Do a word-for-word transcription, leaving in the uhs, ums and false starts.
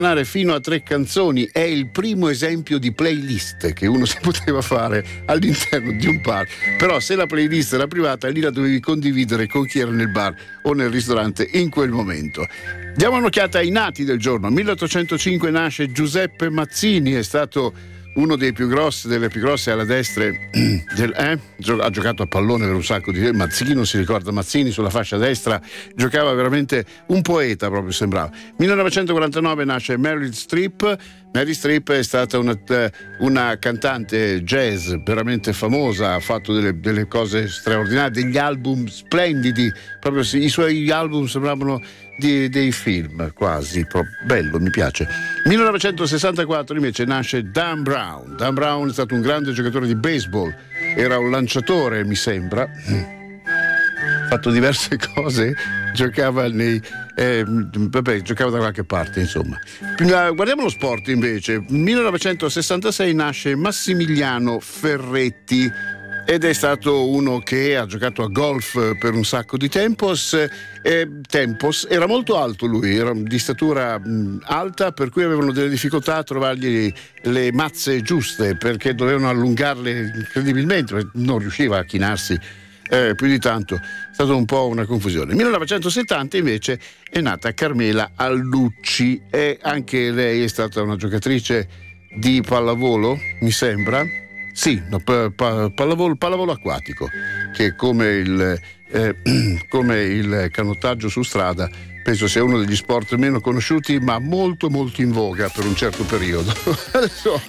fino a tre canzoni. È il primo esempio di playlist che uno si poteva fare all'interno di un bar, però se la playlist era privata lì la dovevi condividere con chi era nel bar o nel ristorante in quel momento. Diamo un'occhiata ai nati del giorno. milleottocentocinque nasce Giuseppe Mazzini, è stato uno dei più grossi, delle più grosse alla destra del, eh? ha giocato a pallone per un sacco di tempo. Mazzini, non si ricorda Mazzini sulla fascia destra, giocava veramente un poeta, proprio sembrava. millenovecentoquarantanove nasce Meryl Streep. Meryl Streep è stata una, una cantante jazz veramente famosa, ha fatto delle, delle cose straordinarie, degli album splendidi, proprio i suoi album sembravano di, dei film quasi, proprio bello, mi piace. millenovecentosessantaquattro invece nasce Dan Brown. Dan Brown è stato un grande giocatore di baseball, era un lanciatore mi sembra, ha fatto diverse cose, giocava nei eh, vabbè, giocava da qualche parte, insomma. Guardiamo lo sport invece. millenovecentosessantasei nasce Massimiliano Ferretti ed è stato uno che ha giocato a golf per un sacco di tempos. Eh, tempos era molto alto lui, era di statura mh, alta, per cui avevano delle difficoltà a trovargli le mazze giuste, perché dovevano allungarle incredibilmente, non riusciva a chinarsi Eh, più di tanto, è stata un po' una confusione. millenovecentosettanta invece è nata Carmela Allucci e anche lei è stata una giocatrice di pallavolo, mi sembra. Sì, no, pa- pa- pallavolo, pallavolo acquatico, che come il, eh, come il canottaggio su strada penso sia uno degli sport meno conosciuti ma molto molto in voga per un certo periodo. Adesso